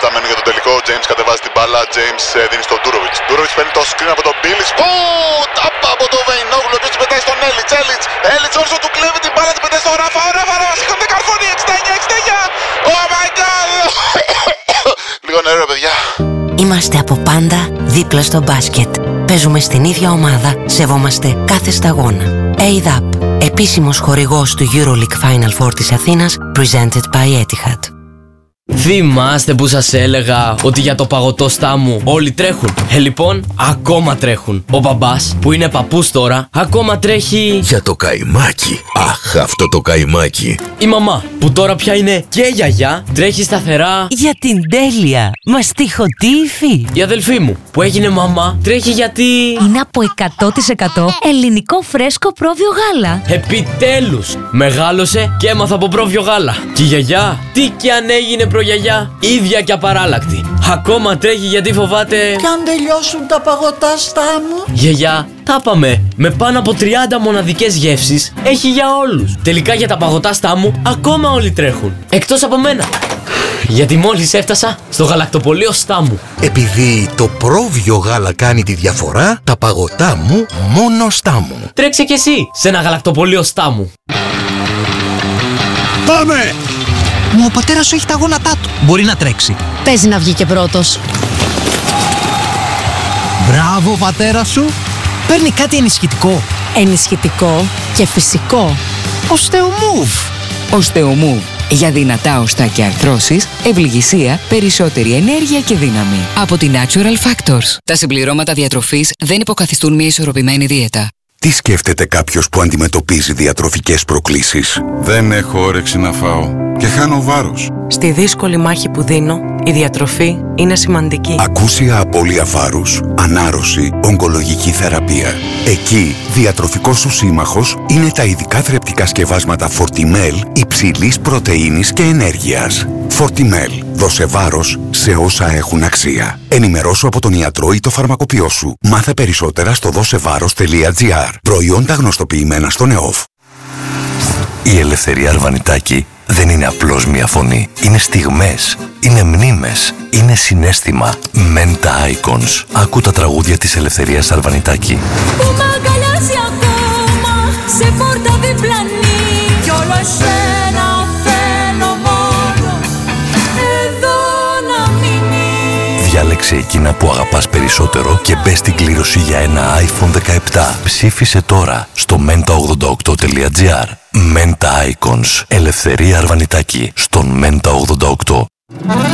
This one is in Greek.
λεπτά μένουν για τον τελικό. Ο James κατεβάζει την μπάλα. James δίνει στον Ντούροβιτς. Ντούροβιτς παίρνει το screen από τον Μπίλιτς. Τάπα από τον Βεϊνόγλου. Ο οποίος την πετάει στον Έλιτς. Έλιτς όσο του κλέβει την μπάλα, την πετάει στον Ράφα. Ο Ράφα σηκώνεται καρφώνει. 69. Oh my god. Λίγο νερό, παιδιά. Είμαστε από πάντα δίπλα στο μπάσκετ. Παίζουμε στην ίδια ομάδα, σεβόμαστε κάθε σταγόνα. ADAP, επίσημος χορηγός του EuroLeague Final Four της Αθήνας, presented by Etihad. Θυμάστε που σας έλεγα ότι για το παγωτό στάμου όλοι τρέχουν? Λοιπόν, ακόμα τρέχουν. Ο μπαμπάς, που είναι παππούς τώρα, ακόμα τρέχει για το καϊμάκι. Αχ, αυτό το καϊμάκι. Η μαμά, που τώρα πια είναι και γιαγιά, τρέχει σταθερά για την τέλεια μαστιχωτή υφή. Η αδελφή μου, που έγινε μαμά, τρέχει γιατί είναι από 100% ελληνικό φρέσκο πρόβιο γάλα. Επιτέλους, μεγάλωσε και έμαθα από πρόβιο γάλα. Και η γιαγιά, τι κι αν έγινε προγιαγιά, ίδια και απαράλλακτη. Ακόμα τρέχει γιατί φοβάται κι αν τελειώσουν τα παγωτά στάμου. Γιαγιά, τα πάμε. Με πάνω από 30 μοναδικές γεύσεις έχει για όλους. Τελικά για τα παγωτά στάμου ακόμα όλοι τρέχουν. Εκτός από μένα. Γιατί μόλις έφτασα στο γαλακτοπωλείο Στάμου. Επειδή το πρόβιο γάλα κάνει τη διαφορά, τα παγωτά μου μόνο Στάμου. Τρέξε κι εσύ σε ένα γαλακτοπωλείο Στάμου. Πάμε! Ο πατέρας σου έχει τα γόνατά του. Μπορεί να τρέξει. Παίζει να βγει και πρώτος. Μπράβο, πατέρα σου. Παίρνει κάτι ενισχυτικό. Ενισχυτικό και φυσικό. Οστεομούβ. Οστεομούβ. Για δυνατά οστά και αρθρώσεις, ευληγησία, περισσότερη ενέργεια και δύναμη. Από τη Natural Factors. Τα συμπληρώματα διατροφής δεν υποκαθιστούν μια ισορροπημένη δίαιτα. Τι σκέφτεται κάποιος που αντιμετωπίζει διατροφικές προκλήσεις? Δεν έχω όρεξη να φάω και χάνω βάρος. Στη δύσκολη μάχη που δίνω, η διατροφή είναι σημαντική. Ακούσια απώλεια βάρους, ανάρρωση, ογκολογική θεραπεία. Εκεί, διατροφικός σου σύμμαχος είναι τα ειδικά θρεπτικά σκευάσματα Fortimel υψηλής πρωτεΐνης και ενέργειας. Fortimel. Δώσε βάρος σε όσα έχουν αξία. Ενημερώσου από τον ιατρό ή το φαρμακοποιό σου. Μάθε περισσότερα στο δώσεβάρος.gr. Προϊόντα γνωστοποιημένα στον ΕΟΦ. Η Ελευθερία Αρβανιτάκη δεν είναι απλώς μια φωνή. Είναι στιγμές, είναι μνήμες, είναι συναίσθημα. Menta Icons. Άκου τα τραγούδια της Ελευθερίας Αρβανιτάκη. Που μ' αγκαλιάζει ακόμα σε πόρτα διπλανή. Κι όλο εσένα θέλω μόνο εδώ να μείνει. Διάλεξε εκείνα που αγαπάς περισσότερο και μπες στην κλήρωση για ένα iPhone 17. Ψήφισε τώρα στο menta88.gr. Menta Icons. Ελευθερία Αρβανιτάκη στον Menta 88.